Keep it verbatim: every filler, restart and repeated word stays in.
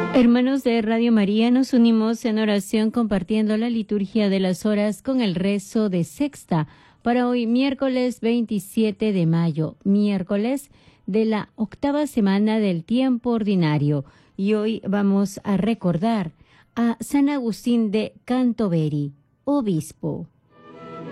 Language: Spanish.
Hermanos de Radio María, nos unimos en oración compartiendo la liturgia de las horas con el rezo de sexta para hoy, miércoles veintisiete de mayo, miércoles de la octava semana del tiempo ordinario. Y hoy vamos a recordar a San Agustín de Cantoveri, obispo.